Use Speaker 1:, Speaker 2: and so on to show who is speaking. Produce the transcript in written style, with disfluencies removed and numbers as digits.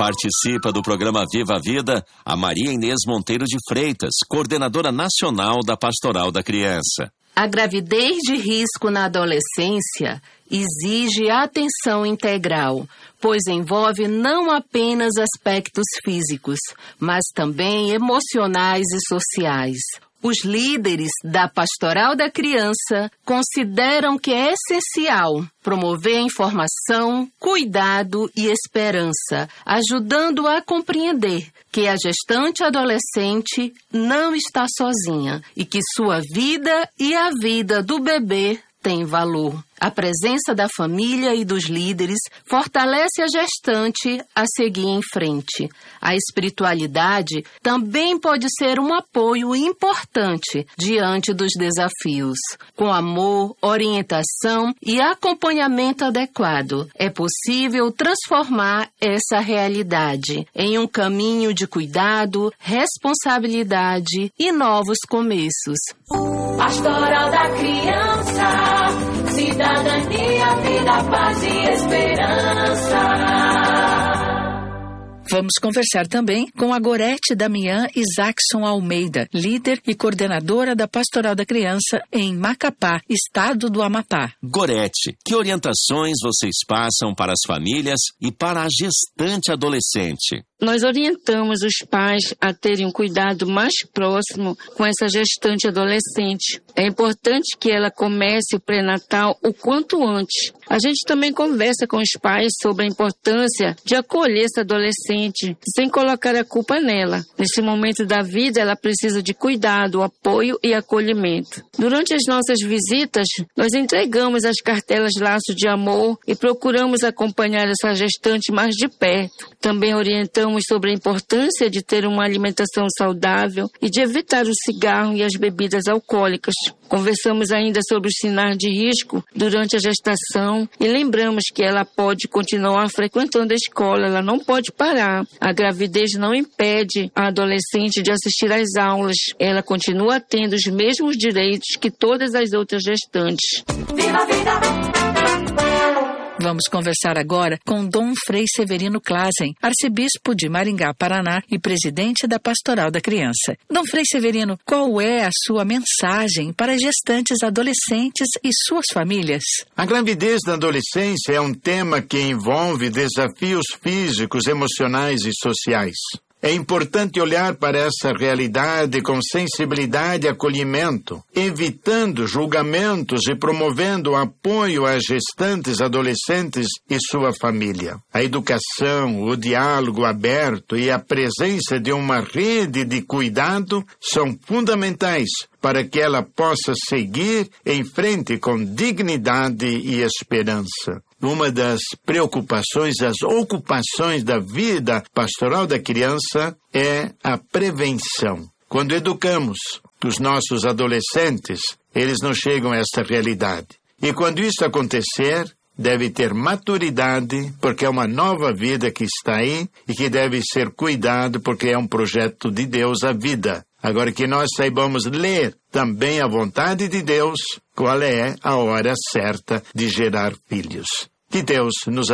Speaker 1: Participa do programa Viva a Vida a Maria Inês Monteiro de Freitas, coordenadora nacional da Pastoral da Criança.
Speaker 2: A gravidez de risco na adolescência exige atenção integral, pois envolve não apenas aspectos físicos, mas também emocionais e sociais. Os líderes da Pastoral da Criança consideram que é essencial promover informação, cuidado e esperança, ajudando a compreender que a gestante adolescente não está sozinha e que sua vida e a vida do bebê têm valor. A presença da família e dos líderes fortalece a gestante a seguir em frente. A espiritualidade também pode ser um apoio importante diante dos desafios. Com amor, orientação e acompanhamento adequado, é possível transformar essa realidade em um caminho de cuidado, responsabilidade e novos começos.
Speaker 3: Pastoral da Criança, cidadania, vida, paz e esperança.
Speaker 4: Vamos conversar também com a Gorete Damian Isaacson Almeida, líder e coordenadora da Pastoral da Criança em Macapá, estado do Amapá.
Speaker 1: Gorete, que orientações vocês passam para as famílias e para a gestante adolescente?
Speaker 5: Nós orientamos os pais a terem um cuidado mais próximo com essa gestante adolescente. É importante que ela comece o pré-natal o quanto antes. A gente também conversa com os pais sobre a importância de acolher essa adolescente, sem colocar a culpa nela. Nesse momento da vida, ela precisa de cuidado, apoio e acolhimento. Durante as nossas visitas, nós entregamos as cartelas Laço de Amor e procuramos acompanhar essa gestante mais de perto. Também orientamos sobre a importância de ter uma alimentação saudável e de evitar o cigarro e as bebidas alcoólicas. Conversamos ainda sobre os sinais de risco durante a gestação e lembramos que ela pode continuar frequentando a escola, ela não pode parar. A gravidez não impede a adolescente de assistir às aulas. Ela continua tendo os mesmos direitos que todas as outras gestantes.
Speaker 3: Viva a vida!
Speaker 4: Vamos conversar agora com Dom Frei Severino Klazen, arcebispo de Maringá, Paraná e presidente da Pastoral da Criança. Dom Frei Severino, qual é a sua mensagem para gestantes adolescentes e suas famílias?
Speaker 6: A gravidez da adolescência é um tema que envolve desafios físicos, emocionais e sociais. É importante olhar para essa realidade com sensibilidade e acolhimento, evitando julgamentos e promovendo o apoio às gestantes, adolescentes e sua família. A educação, o diálogo aberto e a presença de uma rede de cuidado são fundamentais para que ela possa seguir em frente com dignidade e esperança. Uma das preocupações, das ocupações da vida pastoral da criança é a prevenção. Quando educamos os nossos adolescentes, eles não chegam a essa realidade. E quando isso acontecer, deve ter maturidade, porque é uma nova vida que está aí e que deve ser cuidado, porque é um projeto de Deus a vida. Agora que nós saibamos ler também a vontade de Deus, qual é a hora certa de gerar filhos. Que Deus nos